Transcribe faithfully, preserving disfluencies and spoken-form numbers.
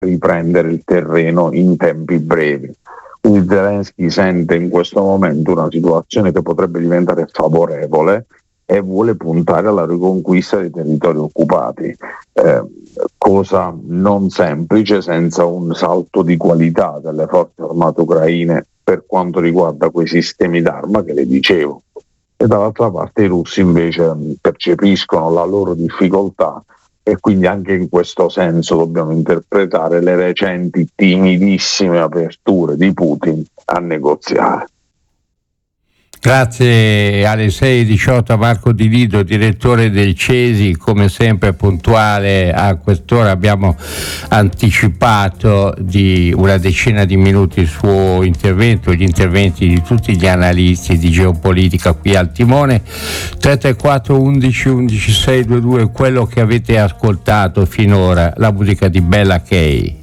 riprendere il terreno in tempi brevi. Quindi Zelensky sente in questo momento una situazione che potrebbe diventare favorevole e vuole puntare alla riconquista dei territori occupati, eh, cosa non semplice senza un salto di qualità delle forze armate ucraine per quanto riguarda quei sistemi d'arma che le dicevo. E dall'altra parte i russi invece percepiscono la loro difficoltà e quindi anche in questo senso dobbiamo interpretare le recenti timidissime aperture di Putin a negoziare. Grazie alle sei e diciotto a Marco Di Lido, direttore del CESI, come sempre puntuale a quest'ora. Abbiamo anticipato di una decina di minuti il suo intervento, gli interventi di tutti gli analisti di geopolitica qui al timone. tre tre quattro undici undici sei due due, quello che avete ascoltato finora, la musica di Bella Kay.